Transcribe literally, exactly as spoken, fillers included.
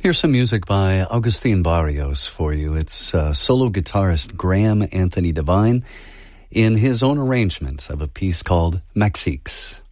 Here's some music by Agustin Barrios for you. It's uh, solo guitarist Graham Anthony Devine in his own arrangement of a piece called Mexiques.